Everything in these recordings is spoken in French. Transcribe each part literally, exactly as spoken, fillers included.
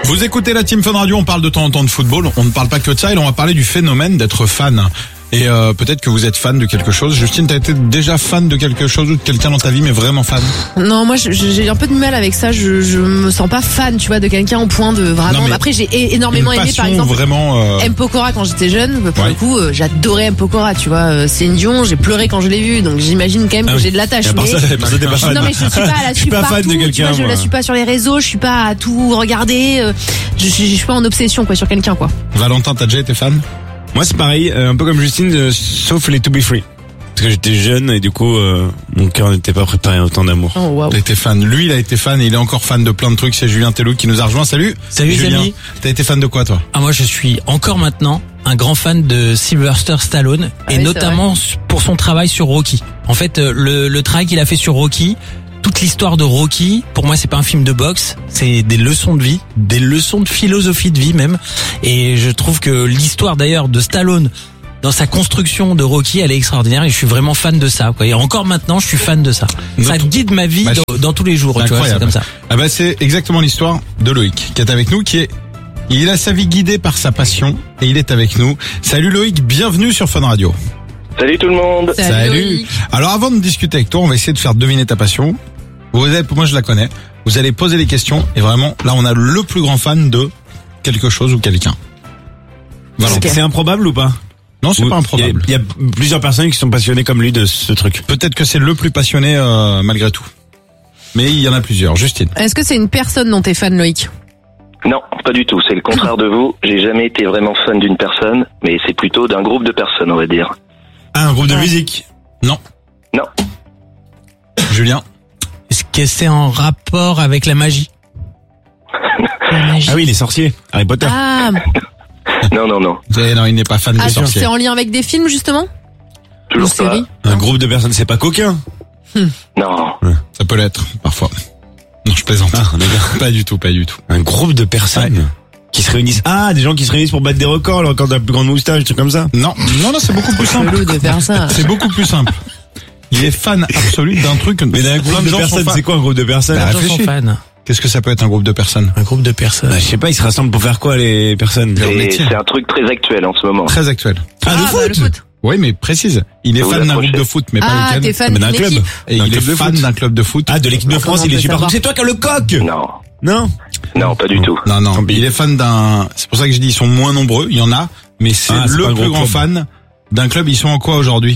Vous écoutez la Team Fun Radio, on parle de temps en temps de football, on ne parle pas que de ça, et on va parler du phénomène d'être fan. Et euh, peut-être que vous êtes fan de quelque chose. Justine, t'as été déjà fan de quelque chose ou de quelqu'un dans ta vie, mais vraiment fan? Non, moi je- j'ai un peu de mal avec ça. Je, je me sens pas fan, tu vois, de quelqu'un au point de vraiment. Non, mais Après, j'ai é- énormément Une aimé, passion par exemple, vraiment. Euh... M. Pokora quand j'étais jeune. Pour Ouais. le coup, euh, j'adorais M. Pokora, tu vois. Euh, Céline Dion, j'ai pleuré quand je l'ai vue, donc j'imagine quand même Ah que oui. j'ai de l'attache. Et à part Mais... ça, à part ça, t'es pas fan. Non mais je suis pas à la Je suis suivre pas fan partout, de tu quelqu'un, vois, je moi. la suis pas sur les réseaux, je suis pas à tout regarder, euh, je, je, je suis pas en obsession quoi sur quelqu'un quoi. Valentin, t'as déjà été fan? Moi, c'est pareil, euh, un peu comme Justine, euh, sauf les To Be Free. Parce que j'étais jeune et du coup, euh, mon cœur n'était pas préparé à autant d'amour. Oh waouh. Il a été fan. Lui, il a été fan et il est encore fan de plein de trucs. C'est Julien Tellou qui nous a rejoint. Salut. Salut, les Julien. amis. T'as été fan de quoi, toi? Ah, moi, je suis encore maintenant un grand fan de Sylvester Stallone Ah et oui, notamment pour son travail sur Rocky. En fait, euh, le, le travail qu'il a fait sur Rocky, toute l'histoire de Rocky, pour moi, c'est pas un film de boxe, c'est des leçons de vie, des leçons de philosophie de vie même. Et je trouve que l'histoire d'ailleurs de Stallone dans sa construction de Rocky, elle est extraordinaire et je suis vraiment fan de ça, quoi. Et encore maintenant, je suis fan de ça. Ça Notre- guide ma vie Bah, dans, dans tous les jours, c'est tu vois, c'est incroyable. comme ça. Ah bah c'est exactement l'histoire de Loïc qui est avec nous, qui est, il a sa vie guidée par sa passion et il est avec nous. Salut Loïc, bienvenue sur Fun Radio. Salut tout le monde. Loïc. Alors avant de discuter avec toi, on va essayer de faire deviner ta passion. Vous avez, moi je la connais. Vous allez poser les questions et vraiment là on a le plus grand fan de quelque chose ou quelqu'un. Valentin. Ok. C'est improbable ou pas? Non, c'est Ou- pas improbable. Il y, a, il y a plusieurs personnes qui sont passionnées comme lui de ce truc. Peut-être que c'est le plus passionné euh, malgré tout. Mais il y en a plusieurs. Justine. Est-ce que c'est une personne dont t'es fan, Loïc? Non, pas du tout. C'est le contraire de vous. J'ai jamais été vraiment fan d'une personne, mais c'est plutôt d'un groupe de personnes, on va dire. Ah, un groupe de Ouais. musique. Non. Non. Julien. Est-ce que c'est en rapport avec la magie? La magie. Ah oui, les sorciers. Harry Potter. Ah, Non, non, non. Eh non, il n'est pas fan ah, des sorciers. c'est en lien avec des films justement? Ou Toujours pas. séries? Un groupe de personnes, c'est pas coquin. Non. Ça peut l'être, parfois. Non, je plaisante. Ah, d'accord. Pas du tout, pas du tout. Un groupe de personnes qui se réunissent. Ah, des gens qui se réunissent pour battre des records, le record de la plus grande moustache, des trucs comme ça. Non, non, non, c'est beaucoup plus simple. Chelou de faire ça. C'est beaucoup plus simple. Il est fan absolu d'un truc. Mais d'un plein groupe de gens sont personnes, fans. c'est quoi un groupe de personnes? Bah, Les gens sont réfléchis. fans. Qu'est-ce que ça peut être un groupe de personnes? Un groupe de personnes. Bah, je sais pas, ils se rassemblent pour faire quoi, les personnes? Leur Et métier. c'est un truc très actuel en ce moment. Très actuel. Ah, le bah, foot! le foot. Oui, mais précise. Il est Vous fan d'un approchez. groupe de foot, mais Ah, pas t'es lequel. fan Mais d'un d'une club. équipe. Et d'un il est club de fan foot. d'un club de foot. Ah, de l'équipe de Comment France, on il est peut super. savoir? C'est toi qui as le coq! Non. Non? Non, pas du tout. Non, non. Tant pis. Il est fan d'un. C'est pour ça que je dis ils sont moins nombreux. Il y en a, mais c'est Ah, c'est le pas un plus gros grand club. fan d'un club. Ils sont en quoi aujourd'hui?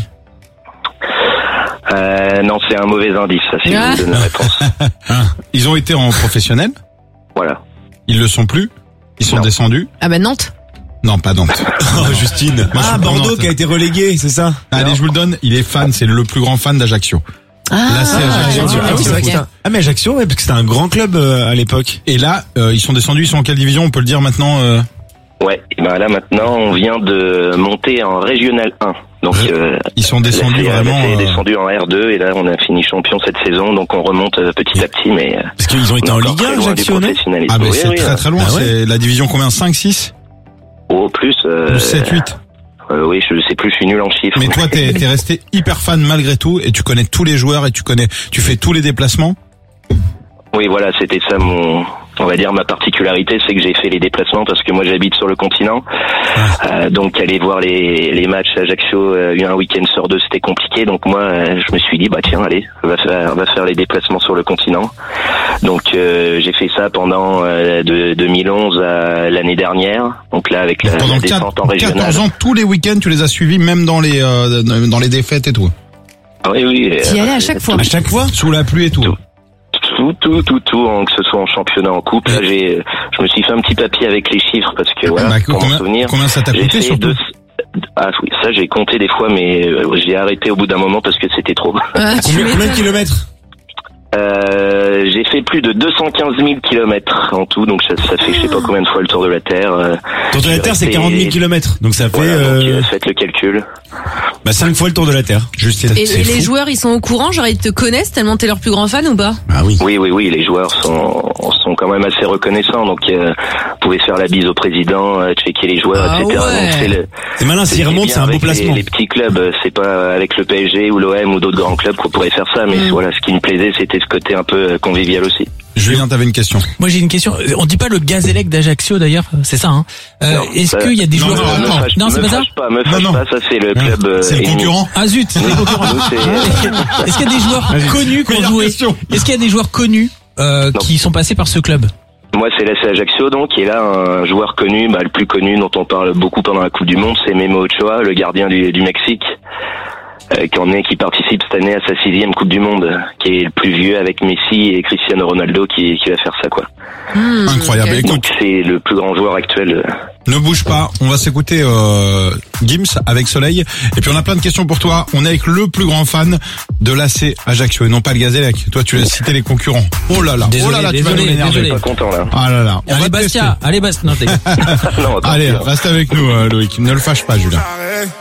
Euh, non, c'est un mauvais indice, ça, si Ah. je vous donne la réponse. Ils ont été en professionnel. Voilà. Ils le sont plus. Ils sont Non. descendus. Ah bah Nantes. Non, pas Nantes. Oh, Justine. Moi, je Ah, suis pour Bordeaux Nantes. qui a été relégué, c'est ça? Allez, je vous le donne. Il est fan. C'est le plus grand fan d'Ajaccio. Ah, Là, c'est Ajaccio. tu Ah m'as oui, dit, c'est vrai ok. que c'est un- Ah, mais Ajaccio, ouais, parce que c'était un grand club euh, à l'époque. Et là, euh, ils sont descendus. Ils sont en quelle division? On peut le dire maintenant. Euh... Ouais. Et ben là maintenant, on vient de monter en Régional un. Donc euh, Ils sont descendus la C A vraiment. est euh, descendu en R deux et là on a fini champion cette saison, donc on remonte euh, petit à petit, mais euh, Parce qu'ils ont été on en est encore Ligue très un, loin du Ajaccio, non? professionnalisme. Ah, mais Oui, c'est oui, très euh, très loin. Ah ouais C'est la division combien? cinq, six? Au plus. Euh, Ou sept, huit? euh, oui, je sais plus, je suis nul en chiffres. Mais toi, t'es, t'es resté hyper fan malgré tout, et tu connais tous les joueurs, et tu connais, tu fais tous les déplacements. Oui, voilà, c'était ça mon, on va dire ma particularité, c'est que j'ai fait les déplacements parce que moi j'habite sur le continent. Euh, donc aller voir les, les matchs à Ajaccio euh, un week-end sur deux, c'était compliqué. Donc moi, euh, je me suis dit bah tiens, allez, on va faire, on va faire les déplacements sur le continent. Donc euh, j'ai fait ça pendant euh, de deux mille onze à l'année dernière. Donc là avec la, Pendant la descente en régional. quatorze ans, tous les week-ends, tu les as suivis, même dans les, euh, dans les défaites et tout. Oui, oui. T'y euh, allais à chaque fois. À chaque fois? Sous la pluie et tout. Tout. Tout, tout, tout, tout, hein, que ce soit en championnat, en coupe. Là, j'ai, je me suis fait un petit papier avec les chiffres parce que voilà, Bah, pour m'en combien, souvenir. combien ça t'a J'ai coûté fait surtout? deux- Ah oui, ça j'ai compté des fois, mais euh, j'ai arrêté au bout d'un moment parce que c'était trop. Ah, tu Combien, combien de m'étonnes. kilomètres? Euh, j'ai fait plus de deux cent quinze mille kilomètres en tout, donc ça, ça fait je sais pas combien de fois le tour de la Terre. euh, Tour de la Terre, c'est resté- quarante mille kilomètres. Donc ça fait, Voilà, donc, euh, euh, faites le calcul. bah, cinq fois le tour de la Terre. Juste, Et, c'est et les fou. joueurs, ils sont au courant, genre ils te connaissent tellement t'es leur plus grand fan ou pas? Ah oui. Oui, oui, oui, les joueurs sont, sont sont quand même assez reconnaissants. Donc, euh, vous pouvez faire la bise au président, euh, checker les joueurs, Ah et cetera. ouais. Donc, c'est le, C'est malin, s'il remonte, bien c'est un beau avec placement. Les, les petits clubs, euh, c'est pas avec le P S G ou l'O M ou d'autres grands clubs qu'on pourrait faire ça. Mais Mm. voilà, ce qui me plaisait, c'était ce côté un peu euh, convivial aussi. Julien, t'avais une question. Moi j'ai une question. On dit pas le Gazélec d'Ajaccio d'ailleurs, c'est ça. Hein euh, Non, Est-ce ça- qu'il y a des non, joueurs non, me non. fâche- Non, c'est me pas ça. fâche pas, me fâche non. pas, ça c'est le Hein, club. euh, c'est le ennemi. concurrent. Ah zut, c'est les concurrents. Nous, c'est- Est-ce qu'il y a des joueurs connus qui ont Meilleure joué question. Est-ce qu'il y a des joueurs connus euh, Non. qui sont passés par ce club? Moi, c'est l'A C Ajaccio, donc, et là, un joueur connu, bah, le plus connu, dont on parle beaucoup pendant la Coupe du Monde, c'est Memo Ochoa, le gardien du, du Mexique, euh, qui en est, qui participe cette année à sa sixième Coupe du Monde, qui est le plus vieux avec Messi et Cristiano Ronaldo qui, qui va faire ça, quoi. Hmm, Incroyable. ok. Écoute, Donc, c'est le plus grand joueur actuel. ne bouge pas. On va s'écouter euh, Gims avec Soleil. Et puis on a plein de questions pour toi. On est avec le plus grand fan de l'A C Ajaccio et non pas le Gazélec. Toi, tu as cité les concurrents. Oh là là. Désolé, oh là là, tu vas désolé, nous l'énerver. désolé. Pas content, là. Ah là là. On va Allez te Bastia, tester. allez Bastia. Non, t'es- Non, attends, Allez, non. reste avec nous, euh, Loïc. Ne le fâche pas, Julien.